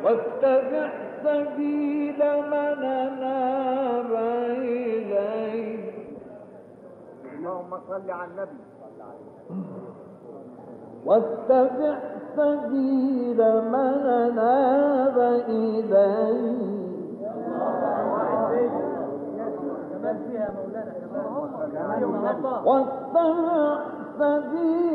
واتبع سبيل من أناب إليه. اللهم صل على النبي. واتبع سبيل من أناب إليه. واتبع سبيل